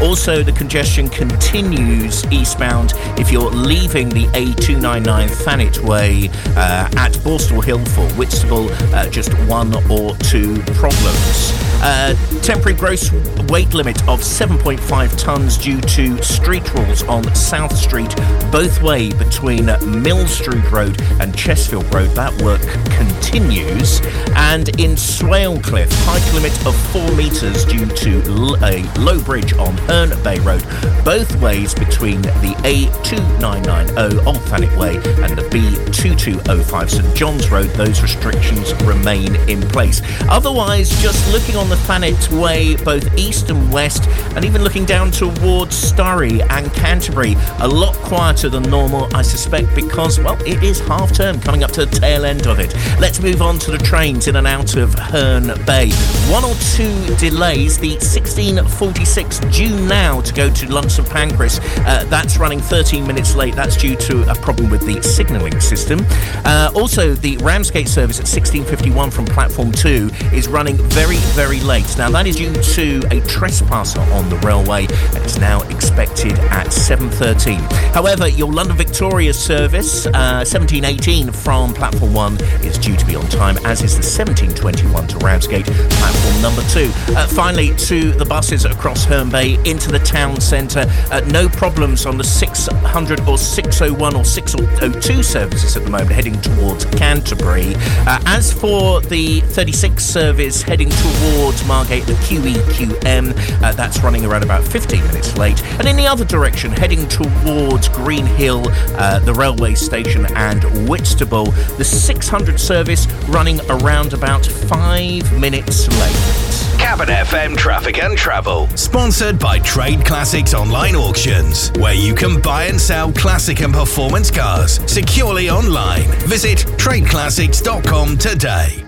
Also, the congestion continues eastbound if you're leaving the A299 Thanet Way at Borstal Hill for Whitstable. Just one or two problems. Temporary gross weight limit of 7.5 tonnes due to street rules on South Street, both way between Millstrode Road and Chesfield Road. That work continues. And in Swalcliffe, height limit of 4 metres due to a low bridge on Herne Bay Road, both ways between the A2990 Old Thanet Way and the B2205 St John's Road. Those restrictions remain in place. Otherwise, just looking on the Thanet Way, both east and west, and even looking down towards Surrey and Canterbury, a lot quieter than normal, I suspect, because, well, it is half term, coming up to the tail end of it. Let's move on to the trains in and out of Herne Bay. One or two delays. The 1646 due now to go to London St Pancras. That's running 13 minutes late. That's due to a problem with the signalling system. Also, the Ramsgate service at 1651 from platform 2 is running very, very late. Now, that is due to a trespasser on the railway and is now expected at 7:13. However, your London Victoria service, 1718 from platform 1, is due to be on time, as is the 1721 to Ramsgate, platform number 2. Finally, to the buses across Herne Bay into the town centre. No problems on the 600 or 601 or 602 services at the moment heading towards Canterbury. As for the 36 service heading towards Margate, the QEQM, that's running around about 15 minutes late. And in the other direction, heading towards Green Hill, the railway station, and Whitstable, the 600 service running around about 5 minutes late. Cabin FM Traffic and Travel, sponsored by Trade Classics Online Auctions, where you can buy and sell classic and performance cars securely online. Visit tradeclassics.com today.